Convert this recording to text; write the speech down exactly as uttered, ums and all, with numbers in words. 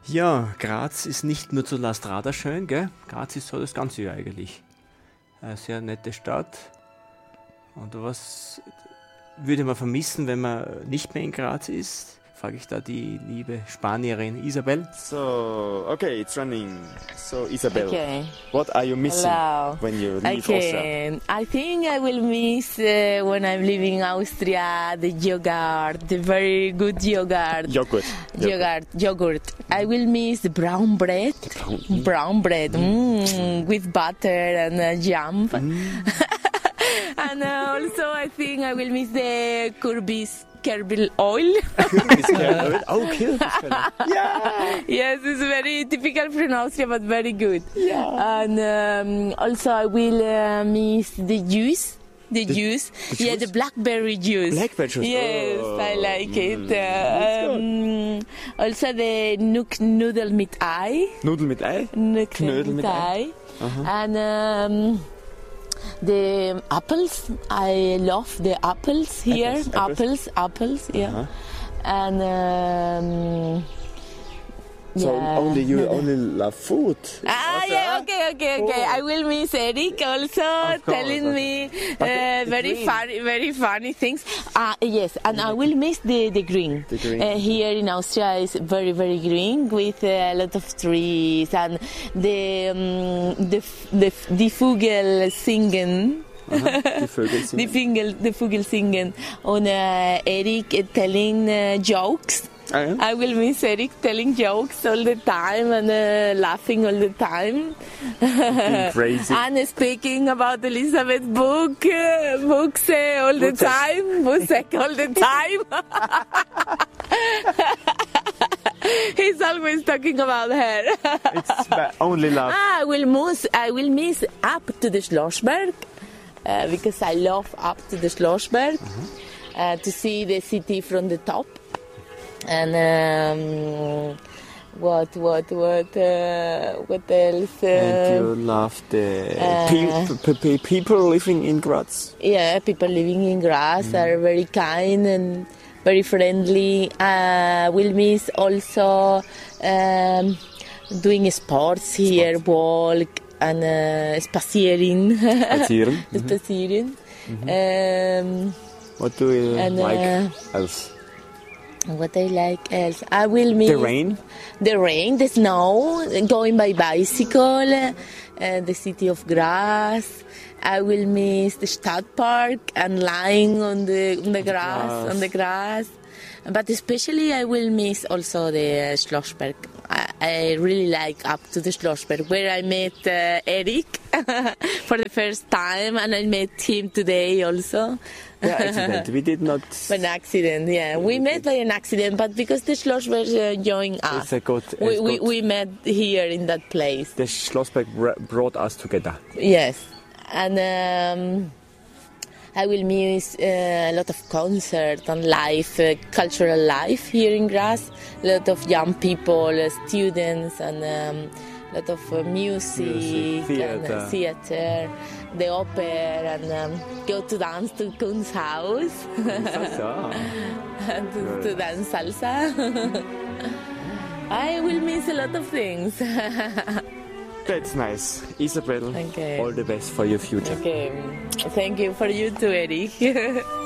Ja, Graz ist nicht nur zur Lastrada schön, gell? Graz ist so das Ganze ja eigentlich. Eine sehr nette Stadt. Und was würde man vermissen, wenn man nicht mehr in Graz ist? Frage ich da die liebe Spanierin Isabel. So, okay, it's running. So, Isabel, Okay. what are you missing Hello. when you leave Austria? Okay, I think I will miss uh, when I'm leaving Austria the yogurt, the very good yogurt. Yogurt. Yogurt, yogurt. I will miss the brown bread, Brown- brown bread mm, with butter and uh, jam. And uh, also, I think I will miss the Courbis kerbal oil. Oh, Kürbiskeller. Yeah. Yes, it's very typical from Austria, but very good. Yeah. And um, also, I will uh, miss the juice. The, juice. the Yeah, juice? the blackberry juice. Blackberry juice. Yes, Oh, I like mm, it. Uh, um, also, the Nook Noodle mit Ei. Nudel mit Ei. Nook Knödel mit Ei. And um, the apples. I love the apples here. Apples, apples. Apples, apples, yeah. Uh-huh. And um, So yeah. only you only love food. Ah, yeah, okay, okay, okay. I will miss Eric also Of course, telling of me But the- uh, the very green. funny, very funny things. Ah, yes, and I will miss the the green. The green. Uh, here in Austria is very, very green with a lot of trees and the um, the f- the f- the Vogel singen. Aha, die Vögel The singen. Vogel, the Vogel singen. And uh, Eric uh, telling uh, jokes. Ah, ja? I will miss Eric telling jokes all the time and uh, laughing all the time. Being crazy. And speaking about Elizabeth book, uh, books uh, all the Wozzeck. time, Wozzeck all the time. He's always talking about her. It's my only love. Ah, I will miss, I will miss up to the Schlossberg uh, because I love up to the Schlossberg uh, to see the city from the top. And um, what, what, what, uh, what else? Uh, And you love the uh, pe- pe- pe- people living in Graz. Yeah, people living in Graz are very kind and very friendly. Uh, we'll miss also um, doing sports here, walk and uh, spazieren. Spazieren. Spazieren. Um, What do you And, like uh, else? what I like else? I will miss The rain. the rain, the snow, going by bicycle, uh, the city of Graz. I will miss the Stadtpark and lying on the on the grass, grass. on the grass. But especially I will miss also the uh, Schlossberg. I, I really like up to the Schlossberg where I met uh, Eric for the first time, and I met him today also. Yeah, accident. We did not. By an accident, yeah. We met by an accident, but because the Schlossberg uh, joined us. It's a good. We, it's we, good. we met here in that place. The Schlossberg br- brought us together. Yes. And um, I will miss uh, a lot of concert and life, uh, cultural life here in Graz. A lot of young people, uh, students, and um, a lot of uh, music, Music, and uh, theater. theater, the opera, and um, go to dance to Kun's house and to, to dance salsa. I will miss a lot of things. That's nice. Isabel, Okay. all the best for your future. Okay, thank you for you too, Eric.